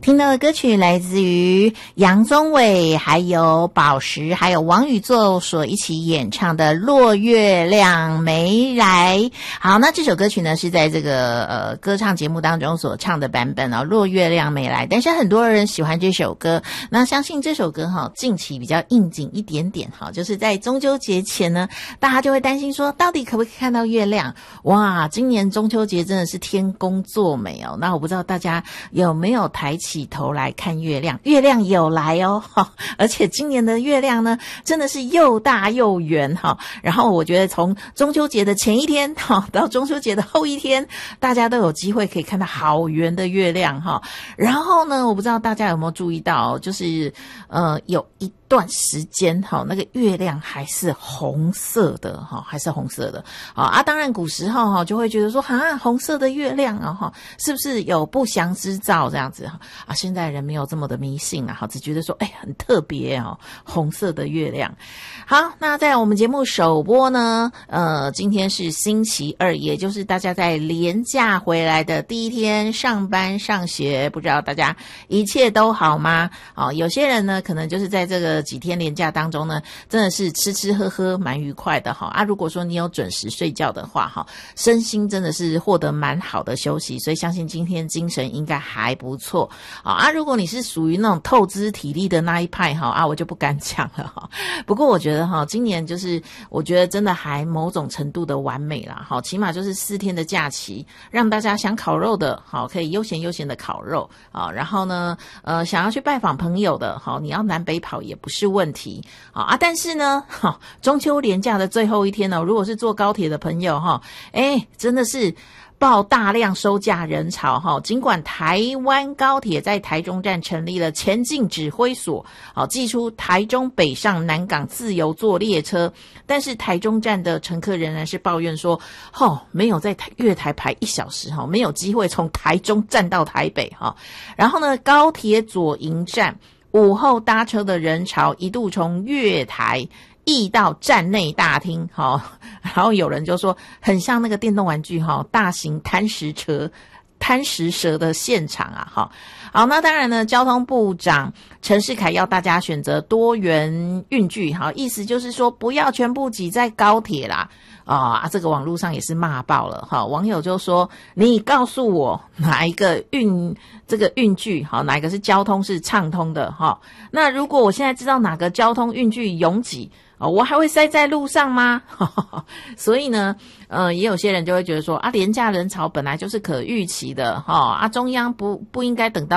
听到的歌曲来自于杨宗纬还有宝石还有王宇宙所一起演唱的落月亮没来。好，那这首歌曲呢是在这个歌唱节目当中所唱的版本哦，落月亮没来。但是很多人喜欢这首歌，那相信这首歌近期比较应景一点点就是在中秋节前呢，大家就会担心说到底可不可以看到月亮。哇，今年中秋节真的是天公作美哦。那我不知道大家有没有抬起头来看月亮，月亮有来哦，而且今年的月亮呢真的是又大又圆然后我觉得从中秋节的前一天到中秋节的后一天，大家都有机会可以看到好圆的月亮然后呢，我不知道大家有没有注意到，就是有一段时间那个月亮还是红色的还是红色的当然古时候就会觉得说红色的月亮是不是有不祥之兆这样子现在人没有这么的迷信只觉得说很特别红色的月亮。好，那在我们节目首播呢今天是星期二，也就是大家在连假回来的第一天上班上学，不知道大家一切都好吗？有些人呢可能就是在这个几天连假当中呢，真的是吃吃喝喝蛮愉快的如果说你有准时睡觉的话身心真的是获得蛮好的休息，所以相信今天精神应该还不错如果你是属于那种透支体力的那一派我就不敢讲了不过我觉得今年就是我觉得真的还某种程度的完美啦起码就是4天的假期，让大家想烤肉的可以悠闲的烤肉然后呢想要去拜访朋友的你要南北跑也不是问题但是呢中秋连假的最后一天如果是坐高铁的朋友真的是爆大量收假人潮尽管台湾高铁在台中站成立了前进指挥所寄出台中北上南港自由坐列车，但是台中站的乘客仍然是抱怨说没有在月台排1小时没有机会从台中站到台北然后呢，高铁左营站午后搭车的人潮一度从月台溢到站内大厅然后有人就说很像那个电动玩具大型贪食蛇的现场好，那当然呢，交通部长陈世凯要大家选择多元运具意思就是说不要全部挤在高铁啦这个网络上也是骂爆了网友就说你告诉我哪一个运具哪一个是交通是畅通的那如果我现在知道哪个交通运具拥挤我还会塞在路上吗？所以呢也有些人就会觉得说廉价人潮本来就是可预期的中央不应该等到